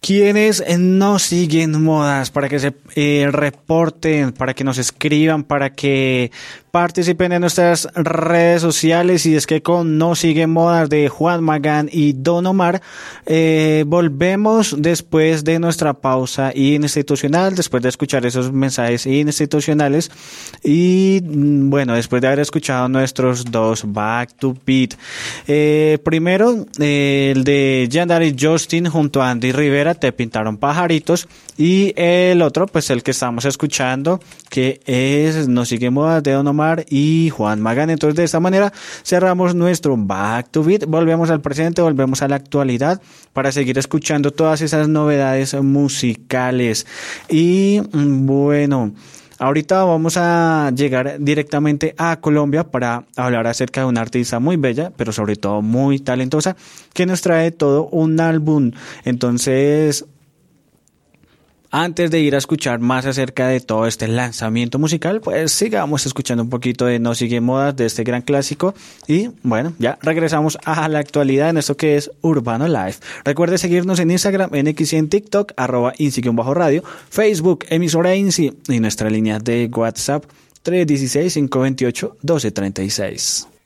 Quienes no siguen modas, para que se reporten, para que nos escriban, para que participen en nuestras redes sociales. Y es que con No Siguen Modas de Juan Magán y Don Omar volvemos después de nuestra pausa institucional, después de escuchar esos mensajes institucionales y bueno, después de haber escuchado nuestros dos Back to Beat. Primero el de Yandere y Justin junto a Andy Rivera, Te Pintaron Pajaritos, y el otro pues el que estamos escuchando, que es No Siguen Modas de Don Omar y Juan Magán. Entonces de esta manera cerramos nuestro Back to Beat, volvemos al presente, volvemos a la actualidad para seguir escuchando todas esas novedades musicales. Y bueno, ahorita vamos a llegar directamente a Colombia para hablar acerca de una artista muy bella, pero sobre todo muy talentosa, que nos trae todo un álbum. Entonces, antes de ir a escuchar más acerca de todo este lanzamiento musical, pues sigamos escuchando un poquito de No Sigue Modas, de este gran clásico. Y bueno, ya regresamos a la actualidad en esto que es Urbano Live. Recuerde seguirnos en Instagram, en X y en TikTok, @INSI_radio, Facebook, emisora INSI, y nuestra línea de WhatsApp 316-528-1236.